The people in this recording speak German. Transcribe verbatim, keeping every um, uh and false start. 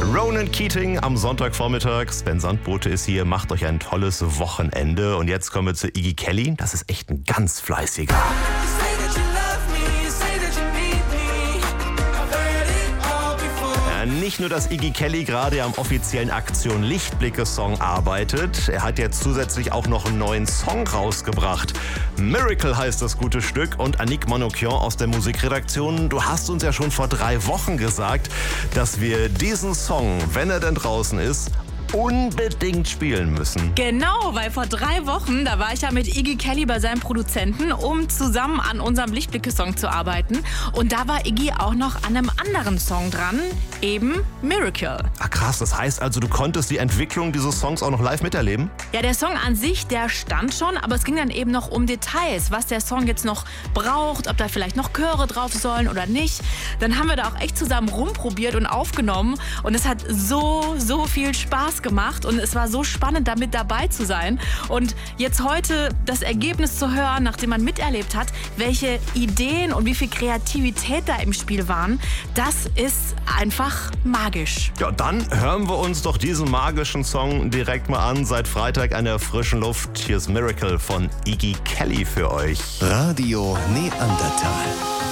Ronan Keating am Sonntagvormittag. Sven Sandbote ist hier, macht euch ein tolles Wochenende. Und jetzt kommen wir zu Iggy Kelly. Das ist echt ein ganz fleißiger. Nicht nur, dass Iggy Kelly gerade am offiziellen Aktion Lichtblicke-Song arbeitet, er hat jetzt zusätzlich auch noch einen neuen Song rausgebracht. Miracle heißt das gute Stück und Annick Manoukian aus der Musikredaktion, du hast uns ja schon vor drei Wochen gesagt, dass wir diesen Song, wenn er denn draußen ist, unbedingt spielen müssen. Genau, weil vor drei Wochen, da war ich ja mit Iggy Kelly bei seinem Produzenten, um zusammen an unserem Lichtblicke-Song zu arbeiten. Und da war Iggy auch noch an einem anderen Song dran, eben Miracle. Ah krass, das heißt also, du konntest die Entwicklung dieses Songs auch noch live miterleben? Ja, der Song an sich, der stand schon, aber es ging dann eben noch um Details, was der Song jetzt noch braucht, ob da vielleicht noch Chöre drauf sollen oder nicht. Dann haben wir da auch echt zusammen rumprobiert und aufgenommen und es hat so, so viel Spaß gemacht und es war so spannend, da mit dabei zu sein. Und jetzt heute das Ergebnis zu hören, nachdem man miterlebt hat, welche Ideen und wie viel Kreativität da im Spiel waren, das ist einfach magisch. Ja, dann hören wir uns doch diesen magischen Song direkt mal an. Seit Freitag an der frischen Luft. Hier ist Miracle von Iggy Kelly für euch. Radio Neandertal.